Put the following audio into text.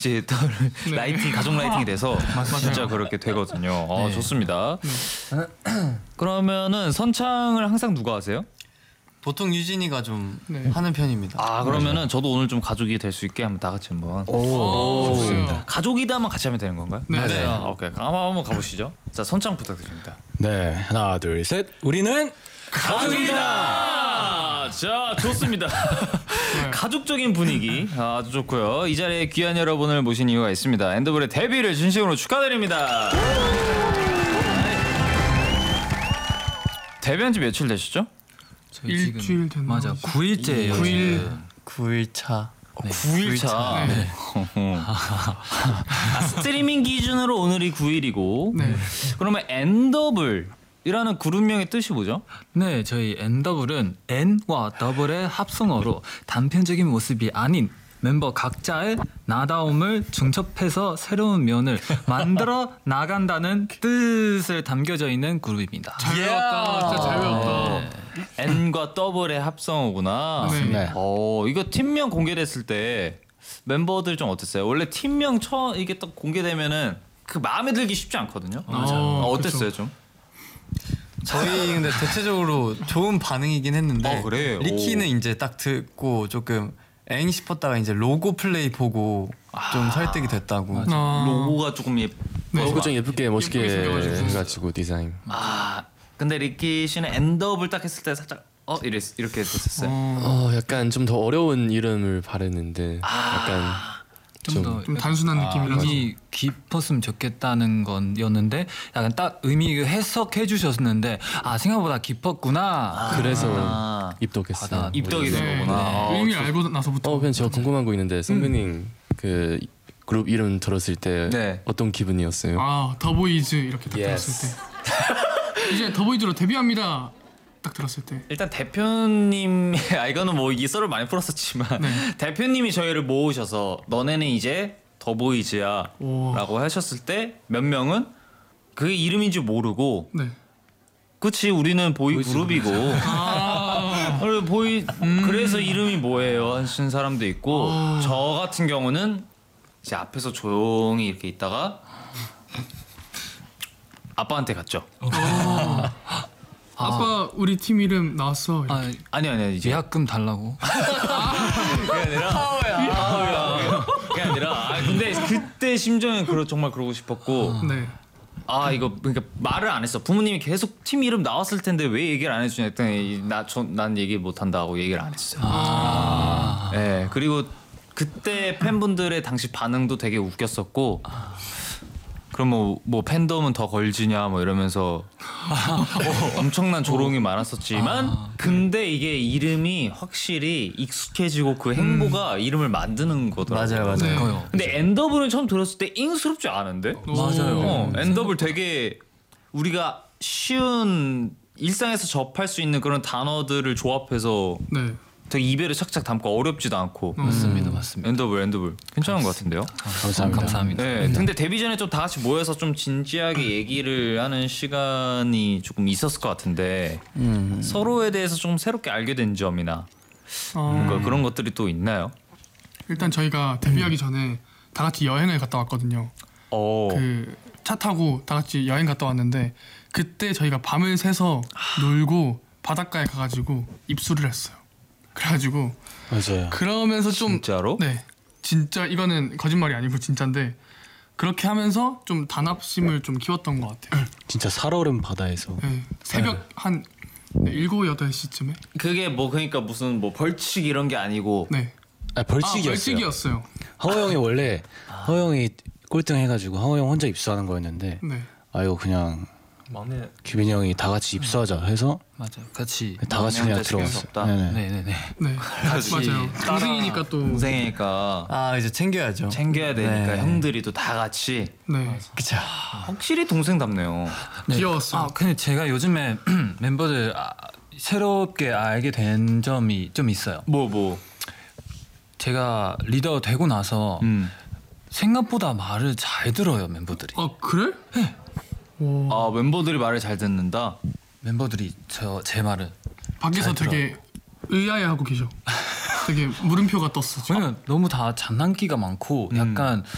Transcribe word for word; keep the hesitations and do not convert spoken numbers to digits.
이제 또 네. 라이팅 가족 라이팅이 돼서 진짜 그렇게 되거든요. 어, 네. 좋습니다. 그러면은 선창을 항상 누가 하세요? 보통 유진이가 좀 네. 하는 편입니다. 아 그러면은 저도 오늘 좀 가족이 될 수 있게 한번 다 같이 한번. 오, 좋습니다. 가족이다만 같이 하면 되는 건가요? 네. 네. 아, 오케이. 한번 한번 가보시죠. 자 선창 부탁드립니다. 네, 하나, 둘, 셋. 우리는 가족이다. 자 좋습니다. 가족적인 분위기 아주 좋고요. 이 자리에 귀한 여러분을 모신 이유가 있습니다. 엔더블의 데뷔를 진심으로 축하드립니다. 데뷔한 지 며칠 되셨죠? 저희 일주일 됐나? 맞아, 구 일째예요. 구 일. 구 일 차. 네. 구 일 차. 네. 아, 스트리밍 기준으로 오늘이 구 일이고. 네. 그러면 엔더블이라는 그룹명의 뜻이 뭐죠? 네, 저희 엔더블은 N와 더블의 합성어로 단편적인 모습이 아닌 멤버 각자의 나다움을 중첩해서 새로운 면을 만들어 나간다는 뜻을 담겨져 있는 그룹입니다. 잘 배웠다. 진짜 잘 배웠다. N과 더블의 합성어구나. 네. 네. 어 이거 팀명 공개됐을 때 멤버들 좀 어땠어요? 원래 팀명 처 이게 딱 공개되면은 그 마음에 들기 쉽지 않거든요. 맞아. 어, 어, 어땠어요 그쵸. 좀? 저희 근데 대체적으로 좋은 반응이긴 했는데 어, 그래? 리키는 오. 이제 딱 듣고 조금 엥 싶었다가 이제 로고 플레이 보고 좀 설득이 됐다고. 아, 로고가 조금 예. 네. 로고 좀 예쁘게 멋있게 예쁘게 생겨가지고. 해가지고 디자인. 아 근데 리키 씨는 엔더블 딱 했을 때 살짝 어 이랬 이렇게 됐었어요. 어 약간 좀 더 어려운 이름을 바랬는데 약간 좀 더 좀 단순한 느낌이라서. 의미 깊었으면 좋겠다는 건였는데 약간 딱 의미 해석해 주셨는데 아 생각보다 깊었구나. 그래서 아. 입덕했어요. 받아- 입덕이 된 네. 거구나. 어, 의미를 알고 나서부터. 어 그냥 제가 궁금한 거 있는데 선배님 그 그룹 이름 들었을 때 네. 어떤 기분이었어요? 아 더보이즈 이렇게 딱 Yes. 들었을 때 이제 더보이즈로 데뷔합니다. 딱 들었을 때. 일단 대표님 아 이거는 뭐 이 썰을 많이 풀었었지만 네. 대표님이 저희를 모으셔서 너네는 이제 더보이즈야라고 오. 하셨을 때 몇 명은 그게 이름인지 모르고 네. 그치 우리는 보이 그룹이고 아. 그래, 보이 그래서 이름이 뭐예요 하신 사람도 있고 어. 저 같은 경우는 이제 앞에서 조용히 이렇게 있다가 아빠한테 갔죠. 아빠 우리 팀 이름 나왔어. 이렇게. 아, 아니 아니 이제 예약금 달라고. 그게 아니라 파워야. 그게 아니라 아 근데 그때 심정은 그러 정말 그러고 싶었고 네. 아 이거 그러니까 말을 안 했어. 부모님이 계속 팀 이름 나왔을 텐데 왜 얘기를 안 해주냐 했더니 나난 얘기 못 한다고 얘기를 안 했어요. 아. 네 그리고 그때 팬분들의 당시 반응도 되게 웃겼었고. 그럼 뭐, 뭐 팬덤은 더 걸지냐 뭐 이러면서 어, 엄청난 조롱이 많았었지만 근데 이게 이름이 확실히 익숙해지고 그 행보가 이름을 만드는 거더라고요. 맞아요, 맞아요. 네. 그거요. 근데 엔더블은 처음 들었을 때 잉스럽지 않은데? 맞아요. 어, 엔더블 되게 우리가 쉬운 일상에서 접할 수 있는 그런 단어들을 조합해서 네. 되게 입에를 착착 담고 어렵지도 않고 맞습니다, 맞습니다. 엔더블 엔더블 괜찮은 것 같은데요? 감사합니다. 감사합니다. 네, 근데 데뷔 전에 좀 다 같이 모여서 좀 진지하게 얘기를 하는 시간이 조금 있었을 것 같은데 서로에 대해서 좀 새롭게 알게 된 점이나 어, 뭔가 그런 것들이 또 있나요? 일단 저희가 데뷔하기 전에 다 같이 여행을 갔다 왔거든요. 어, 그 차 타고 다 같이 여행 갔다 왔는데 그때 저희가 밤을 새서 놀고 바닷가에 가가지고 입술을 했어요. 그래가지고 맞아요. 그러면서 좀 진짜로? 네 진짜 이거는 거짓말이 아니고 진짜인데 그렇게 하면서 좀 단합심을 좀 키웠던 것 같아요. 진짜 살얼음 바다에서 네, 새벽 한 네, 일곱 여덟 시쯤에 그게 뭐 그러니까 무슨 뭐 벌칙 이런 게 아니고 네 아, 아, 벌칙이었어요. 벌칙이었어요. 하호 형이 원래 하호 형이 꼴등 해가지고 하호 형 혼자 입수하는 거였는데 네 아 이거 그냥 막내 규빈이 형이 다 같이 입수하자 해서 맞아, 같이. 다 같이 막내 그냥 혼자 신경 들어갔어요. 없다. 네네. 네네네. 네 맞아요. 동생이니까 또 동생이니까 아 이제 챙겨야죠. 챙겨야 되니까 네. 형들이 또 다 같이 네 그쵸. 확실히 동생답네요. 네. 귀여웠어요. 아, 근데 제가 요즘에 멤버들 아, 새롭게 알게 된 점이 좀 있어요. 뭐 뭐. 제가 리더 되고 나서 음. 생각보다 말을 잘 들어요, 멤버들이. 아 그래? 네. 오, 아 멤버들이 말을 잘 듣는다. 멤버들이 저 제 말을 밖에서 잘 되게 의아해하고 계셔. 되게 물음표가 떴어 지금. 왜냐면 너무 다 장난기가 많고 음. 약간